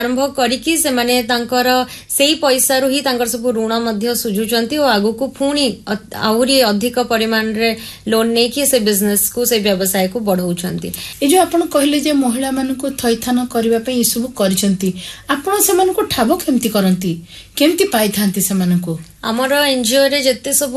आरंभ करिकी से माने तांकर सेई पैसा रु ही तांकर सब ऋण मध्य सुझुचंती और आगु को पुणी आहुरी अधिक परिमाण रे लोन नै कि से बिजनेस को से व्यवसाय को बढ़ाउचंती। ए जो आपण कहले जे महिला मान को थैथान करबा पे ई सब करिसंती आपण से मान को ठाबो केमती करंती केमती पाई थांती से मान को हमर एनजीओ रे जत्ते सब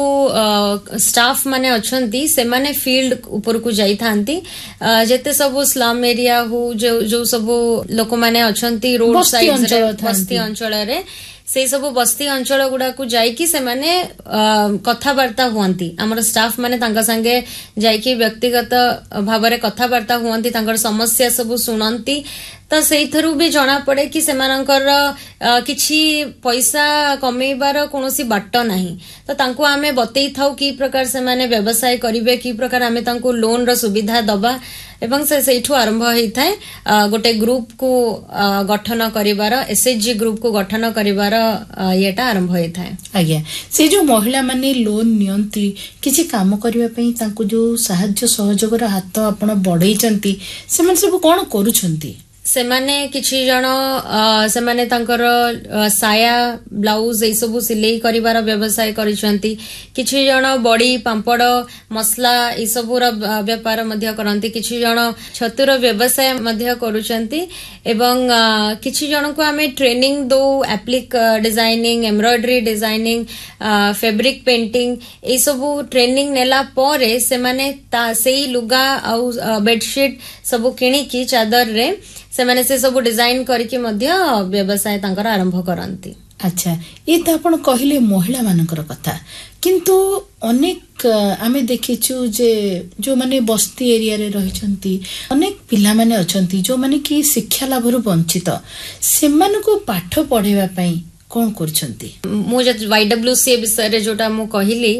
स्टाफ माने अछंती से माने फील्ड ऊपर को जाई थांती जत्ते सब स्लम एरिया हो जो सब लोक माने अछंती रोड साइड रे बस्ती अंचल रे से सब बस्ती अंचल गुडा को जाईकी से माने कथावार्ता हुआंती हमर स्टाफ माने तांका संगे जाईकी व्यक्तिगत भावरे कथावार्ता हुआंती तांकर समस्या सब सुनंती तो सेई थरु भी जना पड़े कि सेमानकर किछि पैसा कमेबार कोनोसी बाट नाही तो तांको आमे बतेई थाउ कि प्रकार से माने व्यवसाय करिवे कि प्रकार आमे तांको लोन रो सुविधा दबा एवं से सेठु आरंभ होई थाए गोटे ग्रुप को गठन करिवार एसएचजी ग्रुप को गठन करिवार येटा आरंभ होई थाए। आज्ञा से जो महिला माने लोन नियंती किछि काम करिवा पई तांको जो सहाय्य सहयोग रो हाथ आपण बढ़ेइचंती से मन सब कोन करूछंती से माने किछि जण से माने तांकर साया ब्लाउज ए सब सिलाई करिवार व्यवसाय करिसंती किछि जण बड़ी पांपड़ मसला ए सब रो व्यापार मध्य करंती किछि जण छतुर व्यवसाय मध्य करूचंती एवं किछि जण को हमें ट्रेनिंग दो applique designing embroidery designing fabric painting ए सब ट्रेनिंग नेला परे से माने सेई लुगा आ बेडशीट सब किणी की चादर रे से माने से सब डिजाइन करके मध्य व्यवसाय तांकर आरंभ करंती। अच्छा ये तो आपण कहिले महिला मानकर कथा किंतु अनेक आमे देखिछु जे जो माने बस्ती एरिया रे रहिचंती अनेक पिला माने अछंती जो माने की शिक्षा लाभरु वंचित से मान को पाठ पढेबा पई कोन करछंती मु जे वाईडब्ल्यूसी विषय रे जोटा मु कहिली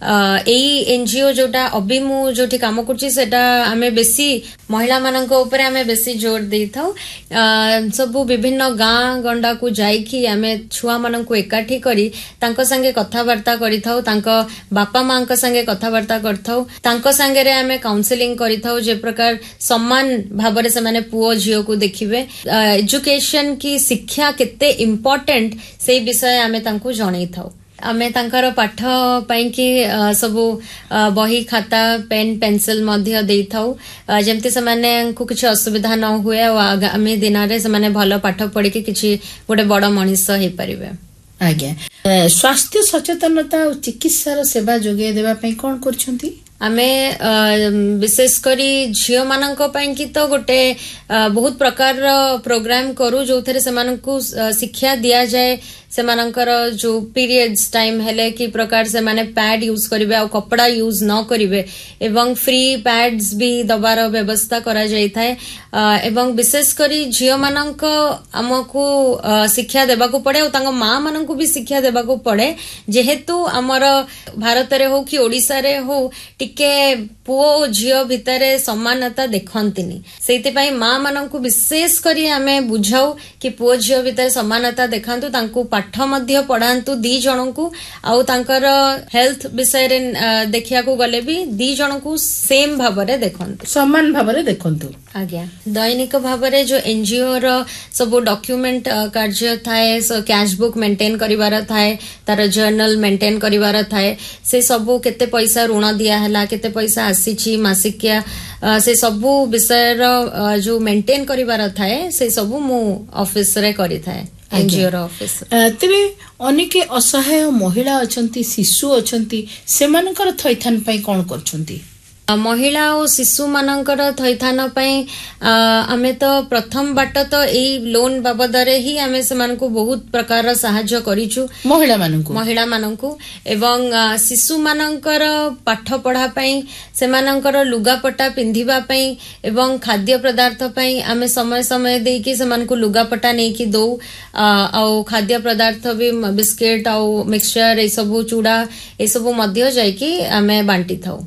एई एनजीओ जोटा अभी मु जोठी काम करछि सेटा आमे बेसी महिला मानक ऊपर आमे बेसी जोर देई थाउ सब विभिन्न गां गंडा को जाईकी आमे छुआ मानन को एकाठी करी तांको संगे कथावार्ता करी थाउ तांको बापा मां को संगे कथावार्ता करथाउ तांको संगे रे आमे काउंसलिंग करी थाउ जे प्रकार सम्मान भाबरे से माने पुओ झियो को देखिबे एजुकेशन की शिक्षा केते इंपोर्टेंट से विषय आमे तांको जणै थाउ आमे तांकर पाठ पई कि सब बही खाता पेन पेंसिल मध्य देई थाउ जेमते से माने को किछ असुविधा न हुए और आगामी दिन रे से माने भलो पाठ पढी के किछ गोटे बड़ मनीष हे परिबे। आज्ञा स्वास्थ्य सचेतनता और चिकित्सा सेवा जोगे देबा पई कोन करछंती आमे विशेष करी झियो मानक पई कि तो गोटे बहुत प्रकार प्रोग्राम करू जो थरे से मानकु शिक्षा दिया जाए से मानकर जो पीरियड्स टाइम हेले कि प्रकार से माने पैड यूज करिवे और कपड़ा यूज न करिवे एवं फ्री पैड्स भी दबार व्यवस्था करा जाय थाए एवं विशेष करी झियो मानक हमकु शिक्षा देबा को पड़े और तांको मां मानकु भी शिक्षा देबा को पड़े जेहेतु हमर भारत रे हो कि ओडिसा रे हो टिके पुओ झियो भितरे समानता देखंतिनी सेति पई मां मानकु विशेष करी हमें बुझाऊ कि पुओ झियो भितरे समानता देखंतु तांको पाठ मध्य पढ़ांतु दी जनकु आउ तांकर हेल्थ विषय रे देखिया को गले भी दी जनकु सेम भाबरे देखंतु समान भाबरे देखंतु। आज्ञा दैनिक भाबरे जो एनजीओ रो सब डॉक्यूमेंट कार्य थाए कैश बुक मेंटेन करिवार थाए तार जर्नल मेंटेन करिवार थाए से सब केते पैसा ऋण दिया हला केते पैसा आसीची मासिकिया से सब विषय रो जो मेंटेन करिवार थाए से सब मु ऑफिस रे करि थाए एनजीओ रो ऑफिस। तेबे अनेक असहाय महिला अछंती शिशु अछंती सेमानकर थैथान पई कोन करछंती महिला और शिशु मानकर थैथान पई आमे तो प्रथम बाट तो एई लोन बाबद रे ही आमे समान को बहुत प्रकार सहाय्य करिछु महिला माननकु एवं शिशु मानकर पाठ पढ़ा पई सेमानकर लुगापटा पिंधिबा पई एवं खाद्य पदार्थ पई आमे समय समय देई कि समान को लुगापटा नै कि दो आ खाद्य पदार्थ भी बिस्किट आ मिक्सचर ए सब चूड़ा ए सब मध्य जाई कि आमे बांटी थाउ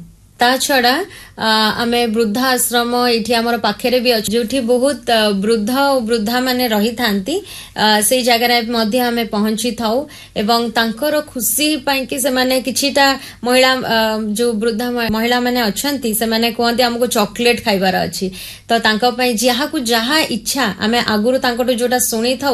ता छड़ा आमे वृद्धा आश्रम एठी हमर पाखरे भी अछि जोठी बहुत वृद्ध और वृद्धा माने रही थांती से जगह रे मध्ये हमें पहुंची थाउ एवं तांकर खुशी पई कि से माने किछिटा महिला जो वृद्धा महिला माने अछंती से माने कहते हमको चॉकलेट खाइबार अछि तो तांको पई जहा को जहा इच्छा आमे आगुरु तांको जोटा सुनी था